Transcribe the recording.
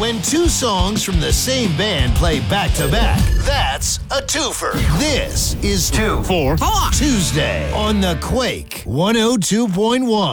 When two songs from the same band play back-to-back, that's a twofer. This is 2 for 4 Tuesday on the Quake 102.1.